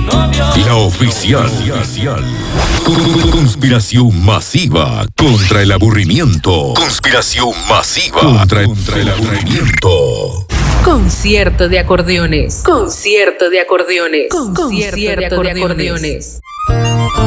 La oficial. Conspiración masiva contra el aburrimiento. Conspiración masiva contra el aburrimiento. Concierto de acordeones. Concierto de acordeones. Concierto de acordeones.